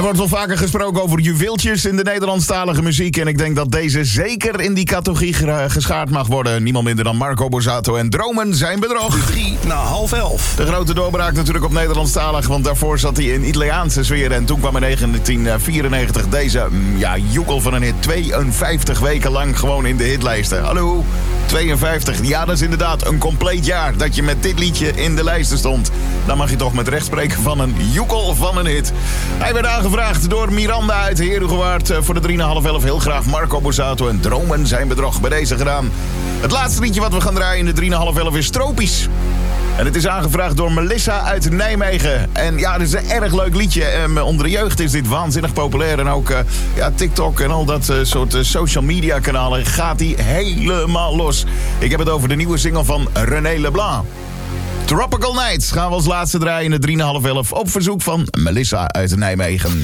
wordt wel vaker gesproken over juweeltjes in de Nederlandstalige muziek. En ik denk dat deze zeker in die categorie geschaard mag worden. Niemand minder dan Marco Borsato en Dromen zijn bedrog. 11:03. De grote doorbraak natuurlijk op Nederlandstalig. Want daarvoor zat hij in Italiaanse sfeer. En toen kwam in 1994 deze joekel van een hit. 52 weken lang gewoon in de hitlijsten. Hallo, 52. Ja, dat is inderdaad een compleet jaar dat je met dit liedje in de lijsten stond. Dan mag je toch met recht spreken van een joekel van een hit. Hij werd aangevraagd door Miranda uit Herugewaard voor de 3,5-11. Heel graag Marco Borsato en Dromen zijn bedrog bij deze gedaan. Het laatste liedje wat we gaan draaien in de 3,5-11 is Tropisch. En het is aangevraagd door Melissa uit Nijmegen. En ja, het is een erg leuk liedje. Onder de jeugd is dit waanzinnig populair. En ook TikTok en al dat soort social media kanalen gaat die helemaal los. Ik heb het over de nieuwe single van René Leblanc. Tropical Nights gaan we als laatste draaien in de 3,5-11 op verzoek van Melissa uit Nijmegen.